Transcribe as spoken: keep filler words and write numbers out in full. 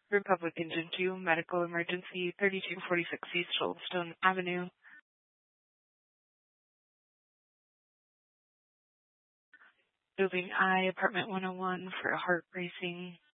Republican two, medical emergency, thirty-two forty-six East Shoalstone Avenue. Building I, apartment one oh one for heart racing.